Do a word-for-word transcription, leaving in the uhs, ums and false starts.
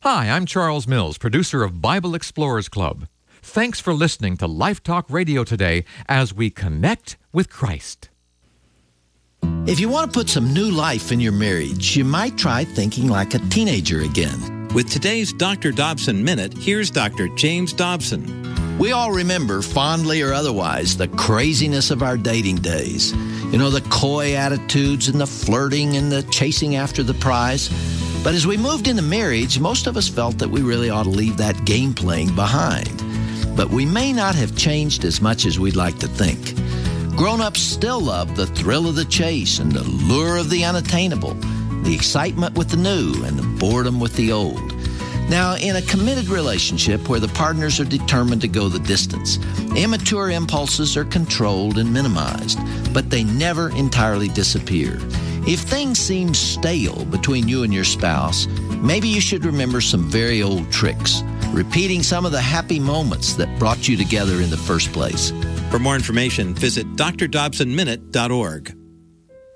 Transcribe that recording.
Hi, I'm Charles Mills, producer of Bible Explorers Club. Thanks for listening to Life Talk Radio today as we connect with Christ. If you want to put some new life in your marriage, you might try thinking like a teenager again. With today's Doctor Dobson Minute, here's Doctor James Dobson. We all remember, fondly or otherwise, the craziness of our dating days. You know, the coy attitudes and the flirting and the chasing after the prize. But as we moved into marriage, most of us felt that we really ought to leave that game playing behind. But we may not have changed as much as we'd like to think. Grown-ups still love the thrill of the chase and the lure of the unattainable, the excitement with the new and the boredom with the old. Now, in a committed relationship where the partners are determined to go the distance, immature impulses are controlled and minimized, but they never entirely disappear. If things seem stale between you and your spouse, maybe you should remember some very old tricks, repeating some of the happy moments that brought you together in the first place. For more information, visit d r dobson minute dot org.